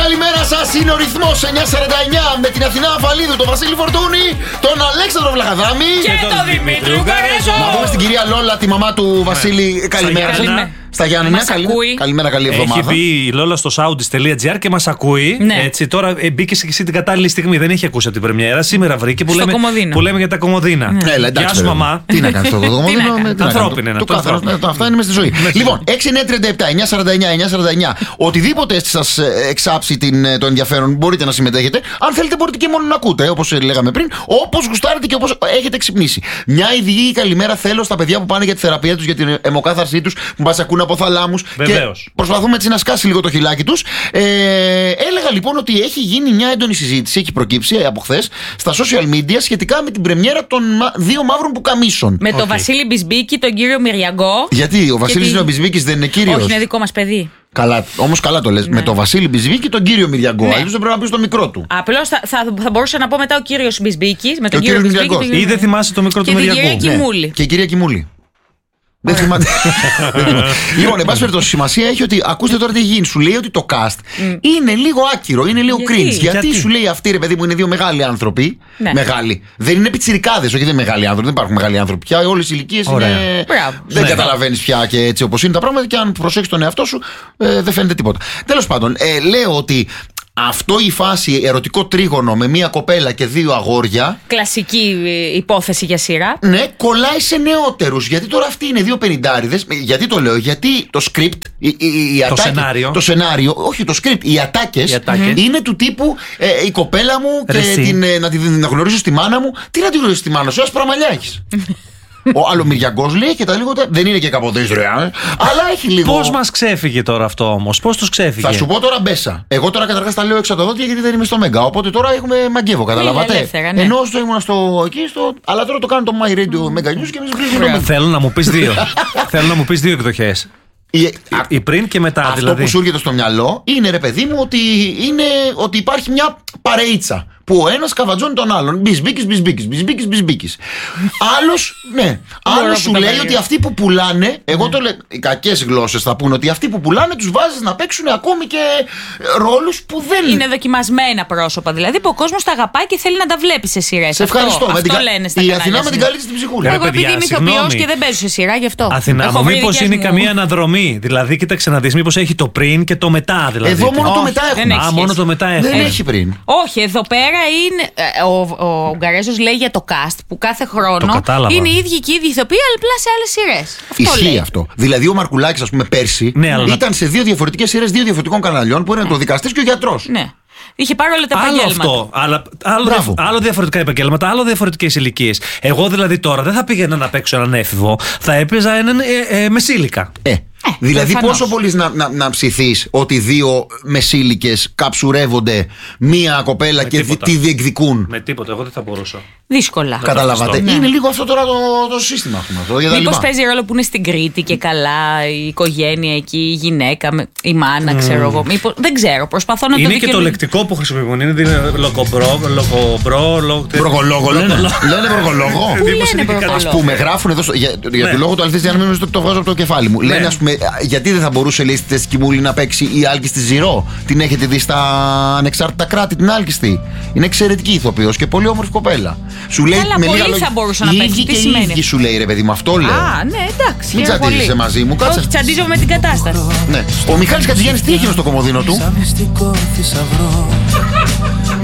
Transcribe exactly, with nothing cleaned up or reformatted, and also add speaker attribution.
Speaker 1: Καλημέρα σας, είναι ο ρυθμός εννιά σαράντα εννιά με την Αθηνά Αφαλίδου, τον Βασίλη Φορτούνη, τον Αλέξανδρο Βλαχαδάμη
Speaker 2: και, και τον Δημήτρη Ουγγαρέζο.
Speaker 1: Να πούμε στην κυρία Λόλα, τη μαμά του Βασίλη, καλημέρα σας. Στα Γιάννενα, καλή... καλημέρα, καλή εβδομάδα.
Speaker 3: Έχει πει η Λόλα στο soundis τελεία gr και μας ακούει. Ναι. Έτσι, τώρα ε, μπήκε και εσύ την κατάλληλη στιγμή. Δεν έχει ακούσει από την πρεμιέρα. Σήμερα βρήκε που, λέμε, που λέμε για τα κομμωδίνα.
Speaker 1: Ναι. Έλα, εντάξει,
Speaker 3: γεια σου, μαμά.
Speaker 1: Τι να κάνει αυτό το κομμωδίνο.
Speaker 3: Ανθρώπινο είναι αυτό.
Speaker 1: Αυτά είναι μες στη ζωή. Λοιπόν, έξι εννιά τριάντα επτά εννιά σαράντα εννιά εννιά σαράντα εννιά. Οτιδήποτε σας εξάψει το ενδιαφέρον μπορείτε να συμμετέχετε. Αν θέλετε, μπορείτε και μόνο να ακούτε, όπως λέγαμε πριν, όπως γουστάρετε και όπως έχετε ξυπνήσει. Μια ειδική καλημέρα θέλω στα παιδιά που πάνε για τη θεραπεία τους, για την αιμοκάθαρσή τους, που μας ακούνε από θαλάμους.
Speaker 3: Βεβαίως.
Speaker 1: Προσπαθούμε έτσι να σκάσει λίγο το χιλάκι τους. Ε, έλεγα λοιπόν ότι έχει γίνει μια έντονη συζήτηση, έχει προκύψει από χθες στα social media σχετικά με την πρεμιέρα των δύο μαύρων πουκαμίσων.
Speaker 2: Με okay. τον Βασίλη Μπισμπίκη, τον κύριο Μυριαγκό.
Speaker 1: Γιατί ο Βασίλης γιατί... Μπισμπίκης δεν είναι κύριος?
Speaker 2: Όχι, είναι δικό μας παιδί.
Speaker 1: Καλά, όμως καλά το λες. Ναι. Με τον Βασίλη Μπισμπίκη και τον κύριο Μυριαγκό. Ναι. Αλλιώς δεν πρέπει να πει το μικρό του.
Speaker 2: Απλώς θα, θα, θα μπορούσα να πω μετά ο κύριος Μπισμπίκης. Με τον
Speaker 1: κύριο
Speaker 2: Μπισμπίκη.
Speaker 1: Ή
Speaker 3: δεν θυμάσαι το μικρό του Μυριαγκού.
Speaker 2: Και η κυρία Κιμούλη.
Speaker 1: Και η κυρία Κιμούλη. Δεν θυμάται. Λοιπόν, εν πάση περιπτώσει, σημασία έχει ότι ακούστε τώρα τι γίνει. Σου λέει ότι το cast mm. είναι λίγο άκυρο, είναι λίγο cringe. Γιατί? Γιατί σου λέει αυτή, ρε παιδί μου, είναι δύο μεγάλοι άνθρωποι. Ναι. Μεγάλοι. Δεν είναι πιτσιρικάδες, όχι δεν είναι μεγάλοι άνθρωποι. Δεν υπάρχουν μεγάλοι άνθρωποι πια. Όλες οι ηλικίες είναι. Δεν ναι. καταλαβαίνεις πια και έτσι όπως είναι τα πράγματα. Και αν προσέξεις τον εαυτό σου, ε, δεν φαίνεται τίποτα. Τέλος πάντων, ε, λέω ότι. Αυτό η φάση ερωτικό τρίγωνο με μία κοπέλα και δύο αγόρια.
Speaker 2: Κλασική υπόθεση για σειρά.
Speaker 1: Ναι, κολλάει σε νεότερους. Γιατί τώρα αυτοί είναι δύο πενηντάριδες. Γιατί το λέω? Γιατί το script, η, η, η
Speaker 3: το,
Speaker 1: ατάκη,
Speaker 3: σενάριο.
Speaker 1: το σενάριο, όχι το script, οι ατάκες mm-hmm. είναι του τύπου ε, η κοπέλα μου και την, ε, να την να γνωρίσω στη μάνα μου. Τι να την γνωρίσω στη μάνα σου, άσπρα μαλλιά έχεις. Ο άλλο Μυριαγκός λέει και τα λίγο. Δεν είναι και καποδές ρε, αλλά έχει λίγο.
Speaker 3: Πώς μας ξέφυγε τώρα αυτό όμως, πώς τους ξέφυγε?
Speaker 1: Θα σου πω τώρα μπέσα. Εγώ τώρα καταρχάς τα λέω εξατοδότια γιατί δεν είμαι στο Μέγκα. Οπότε τώρα έχουμε μαγκεύο, καταλαβαίνετε. Ναι. Ενώ στο ήμουν στο εκεί, στο. Αλλά τώρα το κάνω το My Radio Mega News και εμείς βρίσκουμε.
Speaker 3: Θέλω να μου πεις δύο. Θέλω να μου πεις δύο εκδοχές. Η, η, η πριν και μετά,
Speaker 1: αυτό
Speaker 3: δηλαδή.
Speaker 1: Που σου έρχεται στο μυαλό είναι, ρε παιδί μου, ότι, είναι, ότι υπάρχει μια παρεΐτσα που ο ένας καβατζώνει τον άλλον. Μπισμπίκης, μπισμπίκης, μπισμπίκης, μπισμπίκης. Άλλος, ναι. Άλλος σου λέει ότι αυτοί που πουλάνε, εγώ το λέω, οι κακές γλώσσες θα πούνε ότι αυτοί που πουλάνε τους βάζεις να παίξουν ακόμη και ρόλους που δεν.
Speaker 2: Είναι δοκιμασμένα πρόσωπα. Δηλαδή που ο κόσμος τα αγαπάει και θέλει να τα βλέπει σε σειρές.
Speaker 1: Σε ευχαριστώ.
Speaker 2: Αυτό, αυτό
Speaker 1: κα...
Speaker 2: λένε στα
Speaker 1: η
Speaker 2: κανάλια.
Speaker 1: Αθηνά με την καλύτερη στην ψυχούλα.
Speaker 2: Εγώ επειδή είμαι ηθοποιός και δεν παίζω σε σειρά, γι' αυτό.
Speaker 3: Αθηνά μου, μήπως είναι καμία αναδρομή? Δηλαδή, κοίταξε να δεις, μήπως έχει το πριν και το μετά.
Speaker 1: Εδώ μόνο το μετά έχουμε.
Speaker 3: Α, μόνο το μετά έχουμε.
Speaker 1: Δεν έχει πριν.
Speaker 2: Όχι, εδώ πέρα είναι. Ο, ο Ουγγαρέζος λέει για το cast που κάθε χρόνο είναι οι ίδιοι και οι ίδιοι ηθοποιοί, αλλά απλά σε άλλες σειρές.
Speaker 1: Ισχύει λέει. Αυτό. Δηλαδή, ο Μαρκουλάκης, ας πούμε, πέρσι ναι, αλλά... ήταν σε δύο διαφορετικές σειρές δύο διαφορετικών καναλιών που ήταν το δικαστής και ο γιατρός.
Speaker 2: Ναι. Είχε πάρει όλα τα
Speaker 3: άλλο
Speaker 2: επαγγέλματα.
Speaker 3: Αυτό, αλλά, άλλο, διαφ, άλλο διαφορετικά επαγγέλματα, άλλο διαφορετικές ηλικίες. Εγώ δηλαδή τώρα δεν θα πήγαινα να παίξω έναν έφηβο, θα έπαιζα έναν ε, ε, μεσήλικα.
Speaker 1: Ε. Ε, δηλαδή, προφανώς. Πόσο πολύ να, να, να ψηθείς ότι δύο μεσήλικες καψουρεύονται μία κοπέλα με και τίποτα. Τη διεκδικούν?
Speaker 3: Με τίποτα, εγώ δεν θα μπορούσα.
Speaker 2: Δύσκολα.
Speaker 1: Καταλάβατε. Ναι. Είναι λίγο αυτό τώρα το, το σύστημα.
Speaker 2: Μήπως παίζει ρόλο που είναι στην Κρήτη και καλά, η οικογένεια εκεί, η γυναίκα, η μάνα, mm. ξέρω εγώ. Μήπως, δεν ξέρω, προσπαθώ να
Speaker 3: είναι
Speaker 2: το
Speaker 3: Είναι και το λεκτικό που χρησιμοποιούν. Είναι λοκομπρό, λοκομπρό.
Speaker 1: Προγολόγο λένε. Λένε προγολόγο.
Speaker 2: Ας
Speaker 1: πούμε, γράφουν εδώ για το λόγο του αληθής διανομής το βγάζω από το κεφάλι μου. Λένε, ας πούμε, γιατί δεν θα μπορούσε, λέει, στη θέση Κιμούλη να παίξει η Άλκιστη Ζηρό? Την έχετε δει στα ανεξάρτητα κράτη, την Άλκιστη? Είναι εξαιρετική ηθοποιός και πολύ όμορφη κοπέλα. Σου λέει
Speaker 2: καλά,
Speaker 1: με λίγα
Speaker 2: λόγια. Θα μπορούσε να παίξει.
Speaker 1: Τι σημαίνει? Η σου λέει, ρε παιδί μου, αυτό λέω.
Speaker 2: Α, ναι, εντάξει.
Speaker 1: Μην τσαντίζεσαι μαζί μου, κάτσε.
Speaker 2: Όχι, τσαντίζομαι με την κατάσταση.
Speaker 1: Ναι. Ο Μιχάλης Κατζηγιάννης τι έχει στο κομμωδίνο του?